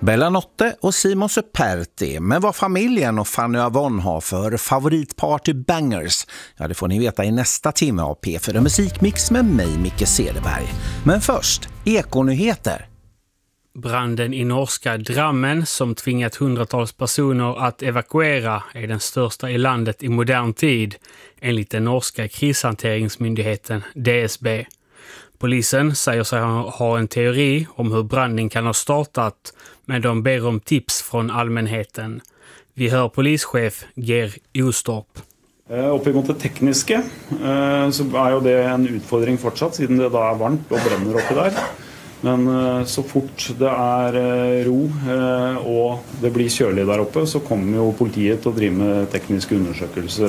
Bella Notte och Simon Superti. Men vad familjen och Fanny Avon har för favoritparty bangers, ja, det får ni veta i nästa timme av P4 Musikmix med mig, Micke Cederberg. Men först, ekonyheter. Branden i norska Drammen som tvingat hundratals personer att evakuera är den största i landet i modern tid, enligt den norska krishanteringsmyndigheten DSB. Polisen säger sig ha en teori om hur branden kan ha startat, men de ber om tips från allmänheten. Vi hör polischef Geir Ostorp. Oppimot det tekniske så är ju det en utfordring fortsatt, siden det da är varmt och bränner uppe där. Men så fort det är ro och det blir kjølig där uppe, så kommer ju politiet att driva med tekniska undersökelser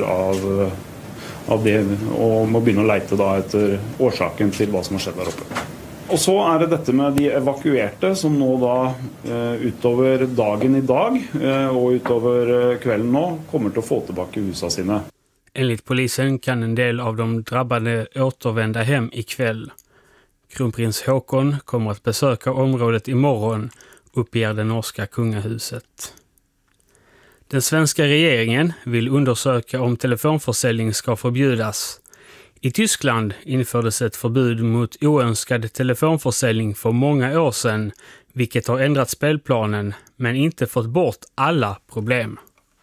av det, och må begynne å leite da etter årsaken til hva som har skjedd der oppe. Og så er det dette med de evakuerte som nå da utover dagen i dag og utover kvelden nå kommer til å få tilbake husa sine. Enligt polisen kan en del av de drabbade återvända hem ikväll. Kronprins Håkon kommer att besöka området imorgon, uppger det norska kungahuset. Den svenska regeringen vill undersöka om telefonförsäljning ska förbjudas. I Tyskland infördes ett förbud mot oönskad telefonförsäljning för många år sedan, vilket har ändrat spelplanen men inte fått bort alla problem.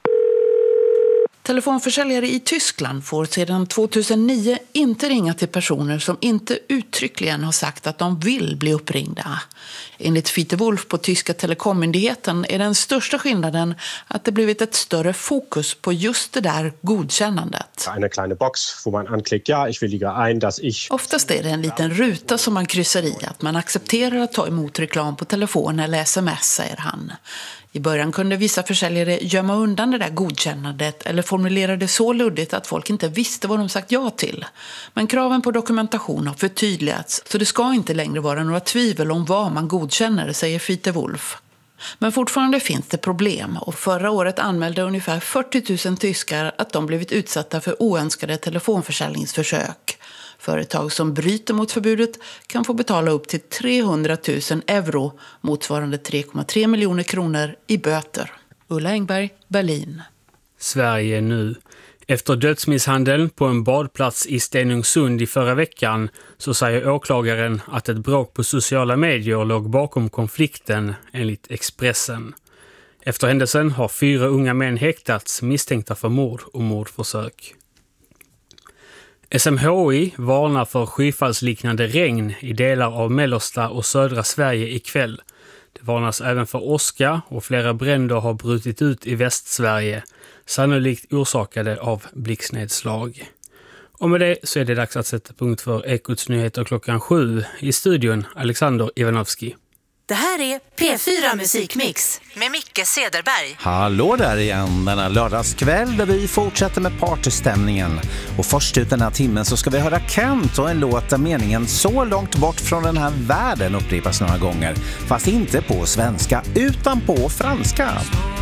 Telefonförsäljare i Tyskland får sedan 2009 inte ringa till personer som inte uttryckligen har sagt att de vill bli uppringda. Enligt Fiete Wolf på tyska telekommyndigheten är den största skillnaden att det blivit ett större fokus på just det där godkännandet. En kleine box där man anklickar, ja, ich willige ein, dass ich. Oftast är det en liten ruta som man kryssar i att man accepterar att ta emot reklam på telefon eller sms, säger han. I början kunde vissa försäljare gömma undan det där godkännandet eller formulera det så luddigt att folk inte visste vad de sagt ja till. Men kraven på dokumentation har förtydligats, så det ska inte längre vara några tvivel om vad man godkänner, säger Fiete Wolf. Men fortfarande finns det problem, och förra året anmälde ungefär 40 000 tyskar att de blivit utsatta för oönskade telefonförsäljningsförsök. Företag som bryter mot förbudet kan få betala upp till 300 000 euro, motsvarande 3,3 miljoner kronor i böter. Ulla Engberg, Berlin. Sverige nu. Efter dödsmisshandeln på en badplats i Stenungsund i förra veckan så säger åklagaren att ett bråk på sociala medier låg bakom konflikten, enligt Expressen. Efter händelsen har 4 unga män häktats misstänkta för mord och mordförsök. SMHI varnar för skyfallsliknande regn i delar av mellersta och södra Sverige ikväll. Det varnas även för åska och flera bränder har brutit ut i Västsverige, sannolikt orsakade av blixtnedslag. Och med det så är det dags att sätta punkt för Ekots nyheter klockan 7. I studion Alexander Ivanovski. Det här är P4 Musikmix med Micke Cederberg. Hallå där igen denna lördagskväll där vi fortsätter med partystämningen. Och först ut den här timmen så ska vi höra Kent och en låt där meningen så långt bort från den här världen upprepas några gånger. Fast inte på svenska utan på franska.